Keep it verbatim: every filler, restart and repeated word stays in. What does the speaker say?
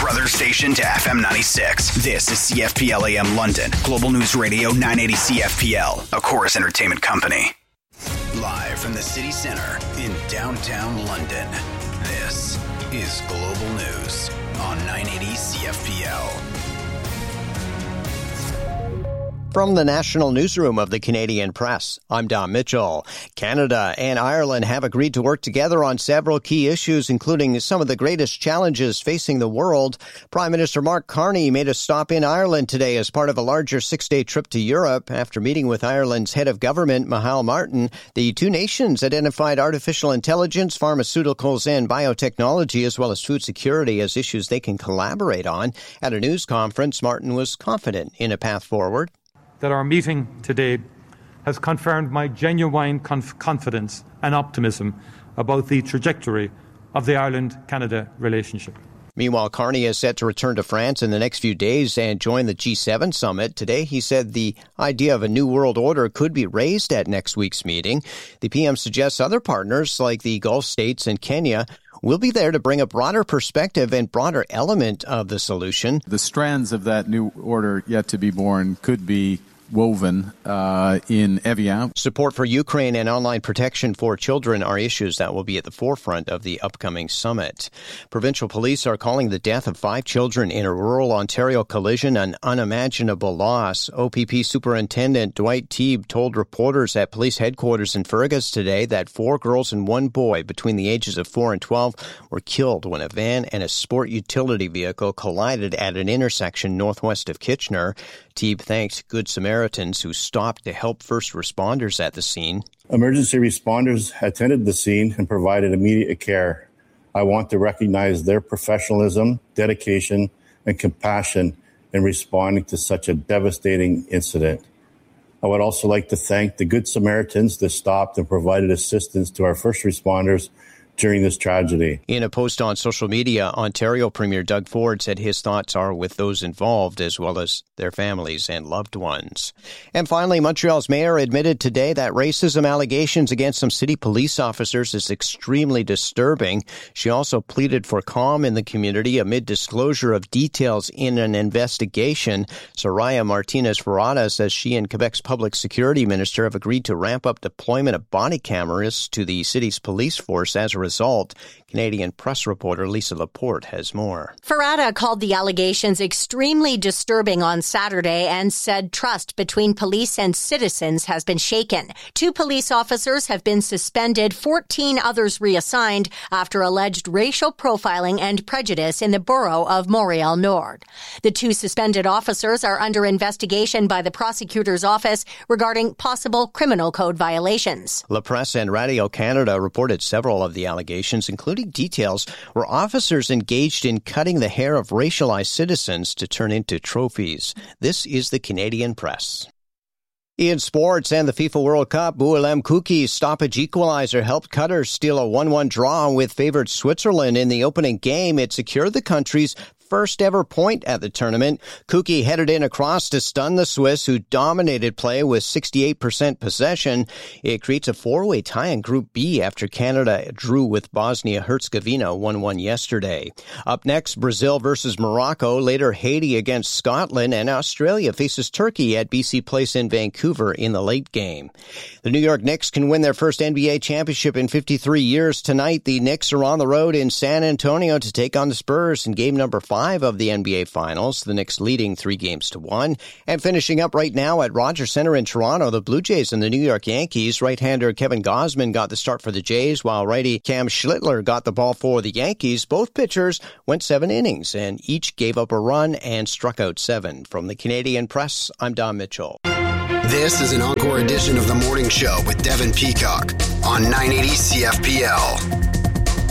brother station to F M ninety-six. This is C F P L A M London, Global News Radio nine eighty C F P L, a Chorus Entertainment company. Live from the city centre in downtown London, this is Global News on nine eighty C F P L. From the National Newsroom of the Canadian Press, I'm Dom Mitchell. Canada and Ireland have agreed to work together on several key issues, including some of the greatest challenges facing the world. Prime Minister Mark Carney made a stop in Ireland today as part of a larger six-day trip to Europe. After meeting with Ireland's head of government, Micheál Martin, the two nations identified artificial intelligence, pharmaceuticals, and biotechnology, as well as food security, as issues they can collaborate on. At a news conference, Martin was confident in a path forward. That our meeting today has confirmed my genuine conf- confidence and optimism about the trajectory of the Ireland-Canada relationship. Meanwhile, Carney is set to return to France in the next few days and join the G seven summit. Today, he said the idea of a new world order could be raised at next week's meeting. The P M suggests other partners like the Gulf states and Kenya will be there to bring a broader perspective and broader element of the solution. The strands of that new order yet to be born could be woven uh, in Evian. Support for Ukraine and online protection for children are issues that will be at the forefront of the upcoming summit. Provincial police are calling the death of five children in a rural Ontario collision an unimaginable loss. O P P Superintendent Dwight Teague told reporters at police headquarters in Fergus today that four girls and one boy between the ages of four and twelve were killed when a van and a sport utility vehicle collided at an intersection northwest of Kitchener. Teague thanked Good Samaritans who stopped to help first responders at the scene. Emergency responders attended the scene and provided immediate care. I want to recognize their professionalism, dedication, and compassion in responding to such a devastating incident. I would also like to thank the Good Samaritans that stopped and provided assistance to our first responders during this tragedy. In a post on social media, Ontario Premier Doug Ford said his thoughts are with those involved as well as their families and loved ones. And finally, Montreal's mayor admitted today that racism allegations against some city police officers is extremely disturbing. She also pleaded for calm in the community amid disclosure of details in an investigation. Soraya Martinez-Ferrada says she and Quebec's public security minister have agreed to ramp up deployment of body cameras to the city's police force as a result. Canadian Press reporter Lisa Laporte has more. Ferrada called the allegations extremely disturbing on Saturday and said trust between police and citizens has been shaken. Two police officers have been suspended, fourteen others reassigned after alleged racial profiling and prejudice in the borough of Montreal-Nord. The two suspended officers are under investigation by the prosecutor's office regarding possible criminal code violations. La Presse and Radio Canada reported several of the allegations, including details where officers engaged in cutting the hair of racialized citizens to turn into trophies. This is the Canadian Press. In sports and the FIFA World Cup, Boualem Kouki's stoppage equalizer helped Qatar steal a one one draw with favored Switzerland in the opening game. It secured the country's first ever point at the tournament. Kouki headed in across to stun the Swiss, who dominated play with sixty-eight percent possession. It creates a four-way tie in Group B after Canada drew with Bosnia-Herzegovina one one yesterday. Up next, Brazil versus Morocco, later Haiti against Scotland, and Australia faces Turkey at B C Place in Vancouver in the late game. The New York Knicks can win their first N B A championship in fifty-three years tonight. The Knicks are on the road in San Antonio to take on the Spurs in game number five of the N B A Finals, the Knicks leading three games to one. And finishing up right now at Rogers Centre in Toronto, the Blue Jays and the New York Yankees. Right-hander Kevin Gausman got the start for the Jays, while righty Cam Schlittler got the ball for the Yankees. Both pitchers went seven innings, and each gave up a run and struck out seven. From the Canadian Press, I'm Dom Mitchell. This is an encore edition of The Morning Show with Devin Peacock on nine eighty C F P L.